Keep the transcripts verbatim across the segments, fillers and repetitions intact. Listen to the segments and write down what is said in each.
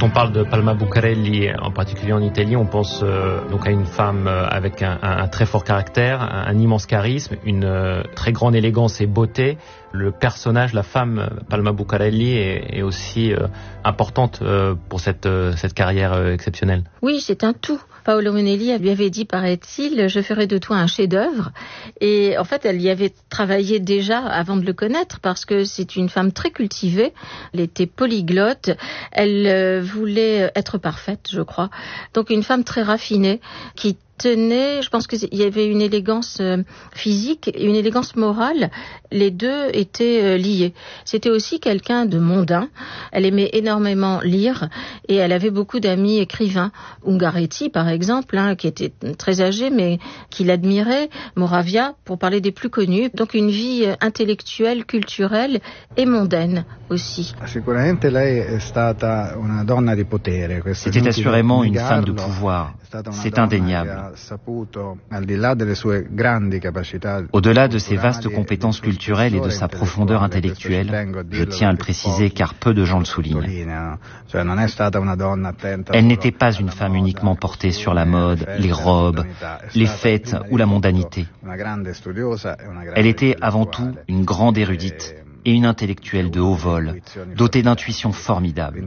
Quand on parle de Palma Bucarelli, en particulier en Italie, on pense euh, donc à une femme avec un, un, un très fort caractère, un, un immense charisme, une euh, très grande élégance et beauté. Le personnage, la femme Palma Bucarelli est, est aussi euh, importante euh, pour cette, euh, cette carrière euh, exceptionnelle. Oui, c'est un tout. Paolo Monelli lui avait dit, paraît-il, je ferai de toi un chef-d'œuvre. Et en fait, elle y avait travaillé déjà avant de le connaître parce que c'est une femme très cultivée. Elle était polyglotte. Elle euh, voulait être parfaite, je crois. Donc une femme très raffinée qui tenait, je pense qu'il y avait une élégance physique et une élégance morale. Les deux étaient liés. C'était aussi quelqu'un de mondain. Elle aimait énormément lire et elle avait beaucoup d'amis écrivains. Ungaretti, par exemple, hein, qui était très âgé mais qui l'admirait. Moravia, pour parler des plus connus. Donc une vie intellectuelle, culturelle et mondaine aussi. C'était assurément une femme de pouvoir. C'est indéniable. Au-delà de ses vastes compétences culturelles et de sa profondeur intellectuelle, je tiens à le préciser car peu de gens le soulignent. Elle n'était pas une femme uniquement portée sur la mode, les robes, les fêtes ou la mondanité. Elle était avant tout une grande érudite et une intellectuelle de haut vol, dotée d'intuitions formidables.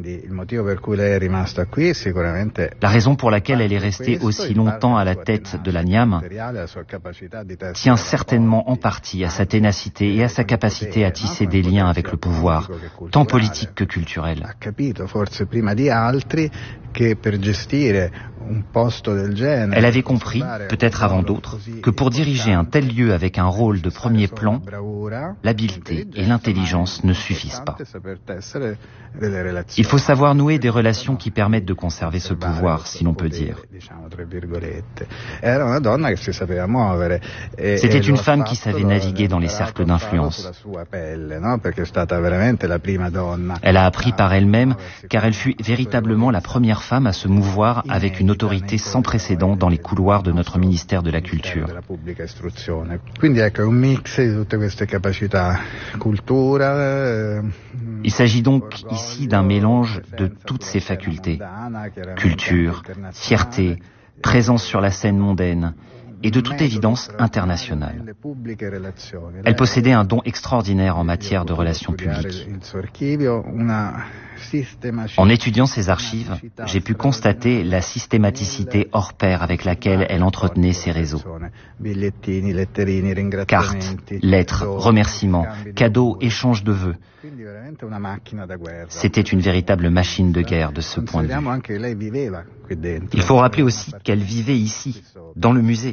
La raison pour laquelle elle est restée aussi longtemps à la tête de la Gnam tient certainement en partie à sa ténacité et à sa capacité à tisser des liens avec le pouvoir, tant politique que culturel. Elle avait compris, peut-être avant d'autres, que pour diriger un tel lieu avec un rôle de premier plan, l'habileté et l'intelligence ne suffisent pas. Il faut savoir nouer des relations qui permettent de conserver ce pouvoir, si l'on peut dire. C'était une femme qui savait naviguer dans les cercles d'influence. Elle a appris par elle-même, car elle fut véritablement la première femme à se mouvoir avec une autorité sans précédent dans les couloirs de notre ministère de la Culture. Il s'agit donc ici d'un mélange de toutes ces facultés. Culture, fierté, présence sur la scène mondaine et de toute évidence internationale. Elle possédait un don extraordinaire en matière de relations publiques. En étudiant ses archives, j'ai pu constater la systématicité hors pair avec laquelle elle entretenait ses réseaux. Cartes, lettres, remerciements, cadeaux, échanges de vœux. C'était une véritable machine de guerre de ce point de vue. Il faut rappeler aussi qu'elle vivait ici, dans le musée.